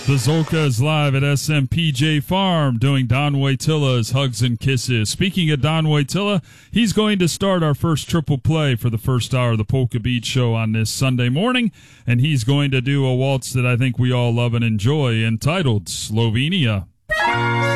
The Zolka is live at SMPJ Farm doing Don Wojtyla's Hugs and Kisses. Speaking of Don Wojtyla, he's going to start our first triple play for the first hour of the Polka Beat Show on this Sunday morning, and he's going to do a waltz that I think we all love and enjoy entitled Slovenia.